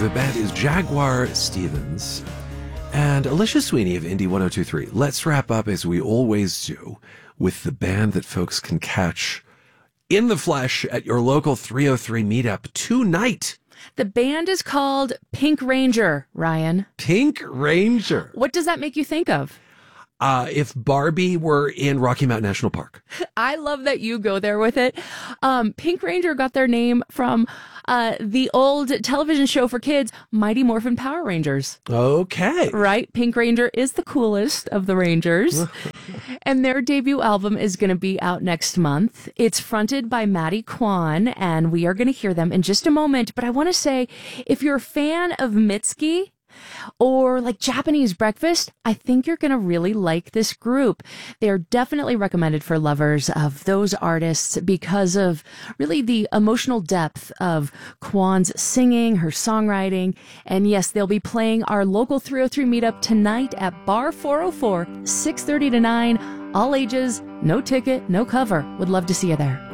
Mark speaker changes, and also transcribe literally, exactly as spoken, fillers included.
Speaker 1: The band is Jaguar Stevens and Alicia Sweeney of Indie ten twenty-three. Let's wrap up, as we always do, with the band that folks can catch in the flesh at your local three oh three meetup tonight.
Speaker 2: The band is called Pink Ranger, Ryan.
Speaker 1: Pink Ranger.
Speaker 2: What does that make you think of?
Speaker 1: Uh, if Barbie were in Rocky Mountain National Park.
Speaker 2: I love that you go there with it. Um, Pink Ranger got their name from uh, the old television show for kids, Mighty Morphin Power Rangers.
Speaker 1: Okay.
Speaker 2: Right? Pink Ranger is the coolest of the Rangers. And their debut album is going to be out next month. It's fronted by Maddie Kwan, and we are going to hear them in just a moment. But I want to say, if you're a fan of Mitski, or like Japanese breakfast, I think you're going to really like this group. They're definitely recommended for lovers of those artists because of really the emotional depth of Kwan's singing, her songwriting. And yes, they'll be playing our local three oh three meetup tonight at Bar four oh four, six thirty to nine. All ages, no ticket, no cover. Would love to see you there.